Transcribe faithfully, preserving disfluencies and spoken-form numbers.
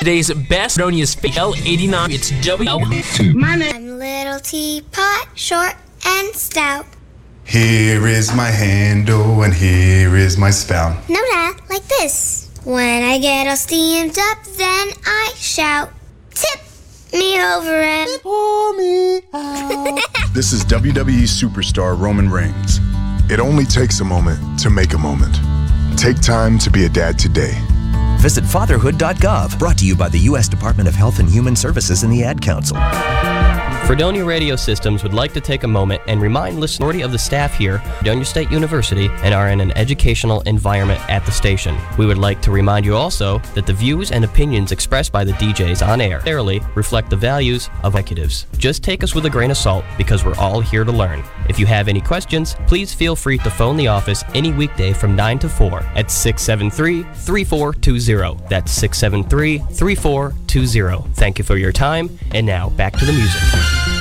Today's best Fredonia's L eighty-nine. It's W L two. My name. I'm Little Teapot, short and stout. Here is my handle and here is my spout. No, Dad, like this. When I get all steamed up, then I shout, tip me over and pour me out. This is W W E superstar Roman Reigns. It only takes a moment to make a moment. Take time to be a dad today. Visit fatherhood dot gov, brought to you by the U S Department of Health and Human Services and the Ad Council. Fredonia Radio Systems would like to take a moment and remind listeners of the staff here at Fredonia State University and are in an educational environment at the station. We would like to remind you also that the views and opinions expressed by the D Js on air fairly reflect the values of executives. Just take us with a grain of salt because we're all here to learn. If you have any questions, please feel free to phone the office any weekday from nine to four at six seven three, three four two zero. That's six seven three, three four two zero. Thank you for your time, and now back to the music.